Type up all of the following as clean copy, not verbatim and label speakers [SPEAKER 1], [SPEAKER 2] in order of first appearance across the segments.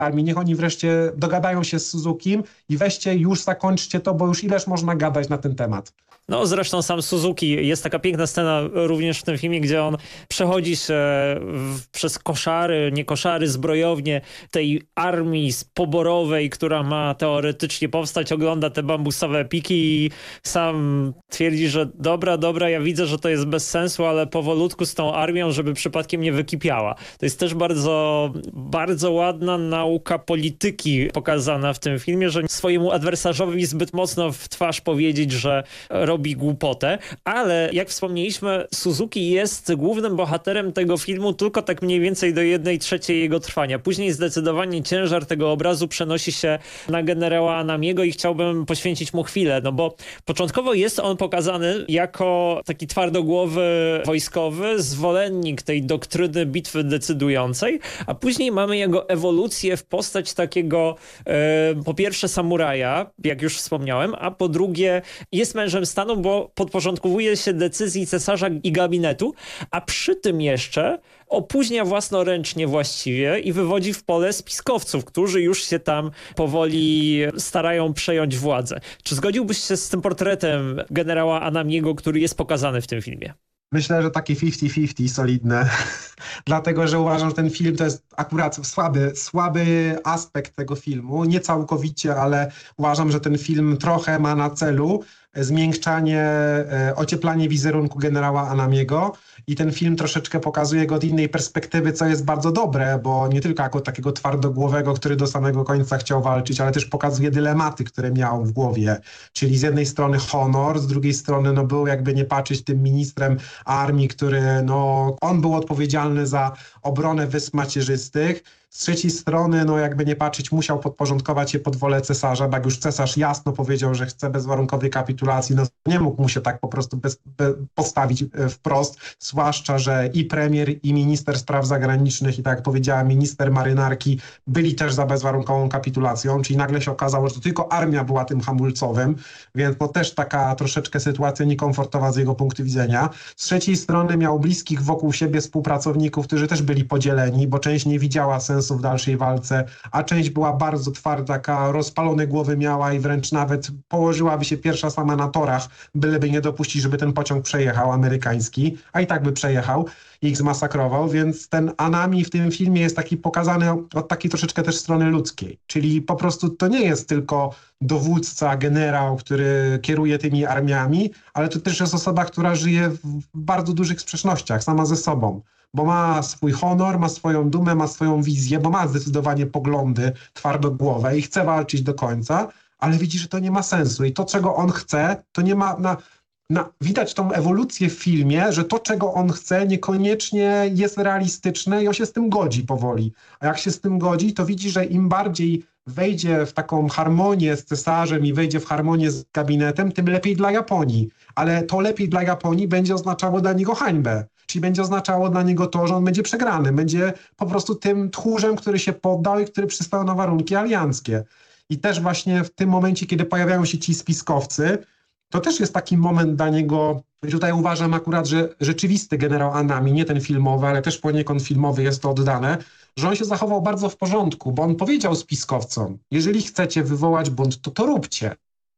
[SPEAKER 1] armii. Niech oni wreszcie dogadają się z Suzukim i weźcie już zakończcie to, bo już ileż można gadać na ten temat.
[SPEAKER 2] No zresztą sam Suzuki, jest taka piękna scena również w tym filmie, gdzie on przechodzi się przez koszary, nie koszary, zbrojownie tej armii poborowej, która ma teoretycznie powstać, ogląda te bambusowe piki i sam twierdzi, że dobra, ja widzę, że to jest bez sensu, ale powolutku z tą armią, żeby przypadkiem nie wykipiała. To jest też bardzo ładna nauka polityki pokazana w tym filmie, że swojemu adwersarzowi zbyt mocno w twarz powiedzieć, że robi głupotę, ale jak wspomnieliśmy, Suzuki jest głównym bohaterem tego filmu tylko tak mniej więcej do 1/3 jego trwania. Później zdecydowanie ciężar tego obrazu przenosi się na generała Anamiego i chciałbym poświęcić mu chwilę, no bo początkowo jest on pokazany jako taki twardogłowy wojskowy, zwolennik tej doktryny bitwy decydującej, a później mamy jego ewolucję w postać takiego po pierwsze samuraja, jak już wspomniałem, a po drugie jest mężem stanu, bo podporządkowuje się decyzji cesarza i gabinetu, a przy tym jeszcze opóźnia własnoręcznie właściwie i wywodzi w pole spiskowców, którzy już się tam powoli starają przejąć władzę. Czy zgodziłbyś się z tym portretem generała Anamiego, który jest pokazany w tym filmie?
[SPEAKER 1] Myślę, że takie 50-50 solidne, dlatego że uważam, że ten film to jest akurat słaby aspekt tego filmu, nie całkowicie, ale uważam, że ten film trochę ma na celu zmiękczanie, ocieplanie wizerunku generała Anamiego i ten film troszeczkę pokazuje go od innej perspektywy, co jest bardzo dobre, bo nie tylko jako takiego twardogłowego, który do samego końca chciał walczyć, ale też pokazuje dylematy, które miał w głowie, czyli z jednej strony honor, z drugiej strony no był jakby nie patrzeć tym ministrem armii, który no on był odpowiedzialny za obronę Wysp Macierzystych. Z trzeciej strony, no jakby nie patrzeć, musiał podporządkować się pod wolę cesarza, bo jak już cesarz jasno powiedział, że chce bezwarunkowej kapitulacji, no nie mógł mu się tak po prostu postawić wprost, zwłaszcza, że i premier, i minister spraw zagranicznych, i tak jak powiedziała, minister marynarki byli też za bezwarunkową kapitulacją, czyli nagle się okazało, że to tylko armia była tym hamulcowym, więc no też taka troszeczkę sytuacja niekomfortowa z jego punktu widzenia. Z trzeciej strony miał bliskich wokół siebie współpracowników, którzy też byli podzieleni, bo część nie widziała sensu w dalszej walce, a część była bardzo twarda, taka rozpalone głowy miała i wręcz nawet położyłaby się pierwsza sama na torach, byleby nie dopuścić, żeby ten pociąg przejechał amerykański, a i tak by przejechał i ich zmasakrował, więc ten Anami w tym filmie jest taki pokazany od takiej troszeczkę też strony ludzkiej, czyli po prostu to nie jest tylko dowódca, generał, który kieruje tymi armiami, ale to też jest osoba, która żyje w bardzo dużych sprzecznościach sama ze sobą, bo ma swój honor, ma swoją dumę, ma swoją wizję, bo ma zdecydowanie poglądy twardogłowe i chce walczyć do końca, ale widzi, że to nie ma sensu i to, czego on chce, to nie ma... Widać tą ewolucję w filmie, że to, czego on chce, niekoniecznie jest realistyczne i on się z tym godzi powoli. A jak się z tym godzi, to widzi, że im bardziej wejdzie w taką harmonię z cesarzem i wejdzie w harmonię z gabinetem, tym lepiej dla Japonii. Ale to lepiej dla Japonii będzie oznaczało dla niego hańbę. Czyli będzie oznaczało dla niego to, że on będzie przegrany. Będzie po prostu tym tchórzem, który się poddał i który przystał na warunki alianckie. I też właśnie w tym momencie, kiedy pojawiają się ci spiskowcy, to też jest taki moment dla niego, i tutaj uważam akurat, że rzeczywisty generał Anami, nie ten filmowy, ale też poniekąd filmowy jest to oddane, że on się zachował bardzo w porządku, bo on powiedział spiskowcom, jeżeli chcecie wywołać bunt, to róbcie.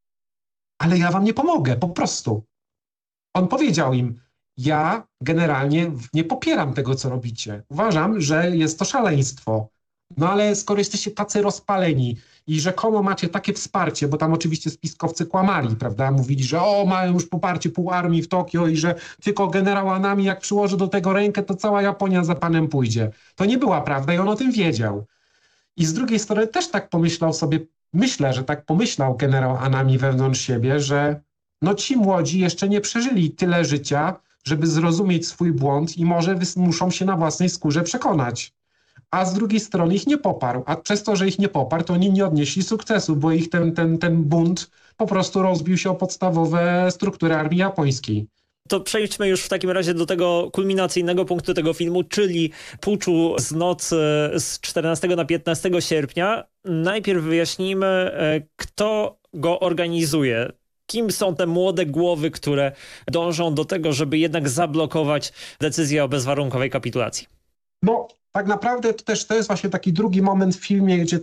[SPEAKER 1] Ale ja wam nie pomogę, po prostu. On powiedział im, ja generalnie nie popieram tego, co robicie. Uważam, że jest to szaleństwo. No ale skoro jesteście tacy rozpaleni i rzekomo macie takie wsparcie, bo tam oczywiście spiskowcy kłamali, prawda? Mówili, że mają już poparcie pół armii w Tokio i że tylko generał Anami jak przyłoży do tego rękę, to cała Japonia za panem pójdzie. To nie była prawda i on o tym wiedział. I z drugiej strony też tak pomyślał sobie, myślę, że tak pomyślał generał Anami wewnątrz siebie, że no ci młodzi jeszcze nie przeżyli tyle życia, żeby zrozumieć swój błąd i może muszą się na własnej skórze przekonać. A z drugiej strony ich nie poparł. A przez to, że ich nie poparł, to oni nie odnieśli sukcesu, bo ich ten bunt po prostu rozbił się o podstawowe struktury armii japońskiej.
[SPEAKER 2] To przejdźmy już w takim razie do tego kulminacyjnego punktu tego filmu, czyli puczu z nocy z 14 na 15 sierpnia. Najpierw wyjaśnijmy, kto go organizuje. Kim są te młode głowy, które dążą do tego, żeby jednak zablokować decyzję o bezwarunkowej kapitulacji?
[SPEAKER 1] No, tak naprawdę to jest właśnie taki drugi moment w filmie, gdzie